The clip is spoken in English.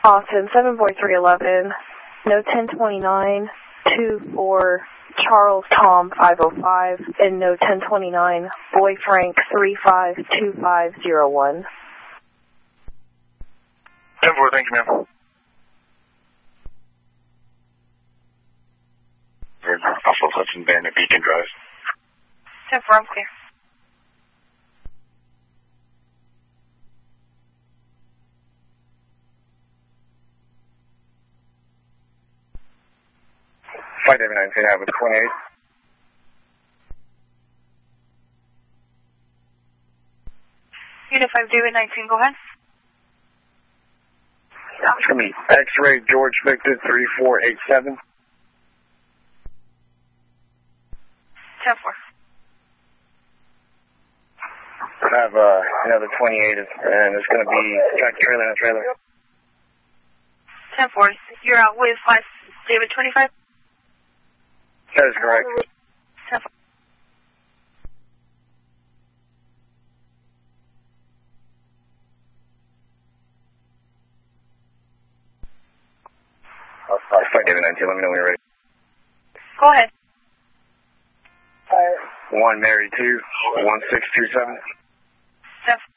Austin, 74311, no 1029, 24, Charles Tom 505, and no 1029, Boy Frank 352501. 10-4, thank you, ma'am. Alpha Hudson Bandit Beacon Drive. 10-4, I'm clear. Flight David 19, I have a 28. Unit 5, David 19, go ahead. It's going to be X-Ray George Victor 3487. 10-4. I have another 28, and it's going to be track trailer and a trailer. 10-4, you're out with 5, David 25? That is correct. 10-4. Flight David 19, let me know when you're ready. Go ahead. 1 Mary 2, 1627. 10-4.